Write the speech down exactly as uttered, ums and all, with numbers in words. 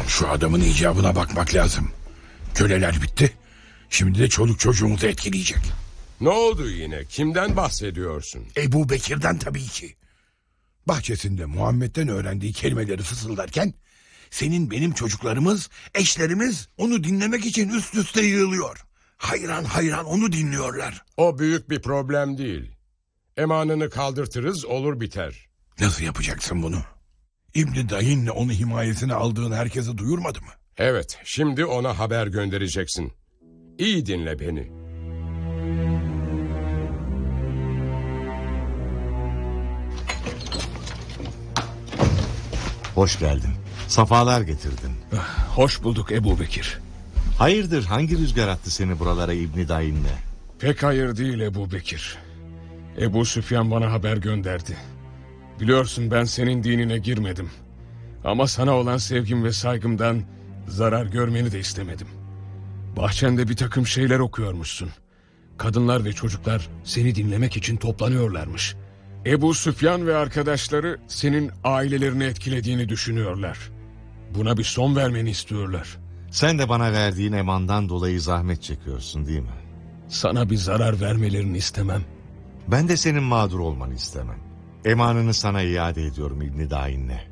Şu adamın icabına bakmak lazım. Köleler bitti. Şimdi de çoluk çocuğumuzu etkileyecek. Ne oldu yine? Kimden bahsediyorsun? Ebu Bekir'den tabii ki. Bahçesinde Muhammed'den öğrendiği kelimeleri fısıldarken... senin benim çocuklarımız, eşlerimiz onu dinlemek için üst üste yığılıyor. Hayran hayran onu dinliyorlar. O büyük bir problem değil. Emanını kaldırtırız, olur biter. Nasıl yapacaksın bunu? İbni Dayin'le onu himayesine aldığın herkese duyurmadı mı? Evet, şimdi ona haber göndereceksin. İyi dinle beni. Hoş geldin. Safalar getirdin. Hoş bulduk Ebu Bekir. Hayırdır, hangi rüzgar attı seni buralara İbni Dayin'le? Pek hayır değil Ebu Bekir. Ebu Süfyan bana haber gönderdi. Biliyorsun ben senin dinine girmedim. Ama sana olan sevgim ve saygımdan zarar görmeni de istemedim. Bahçende bir takım şeyler okuyormuşsun. Kadınlar ve çocuklar seni dinlemek için toplanıyorlarmış. Ebu Süfyan ve arkadaşları senin ailelerini etkilediğini düşünüyorlar. Buna bir son vermeni istiyorlar. Sen de bana verdiğin emandan dolayı zahmet çekiyorsun değil mi? Sana bir zarar vermelerini istemem. Ben de senin mağdur olmanı istemem. Emanını sana iade ediyorum İbni Dayin'le.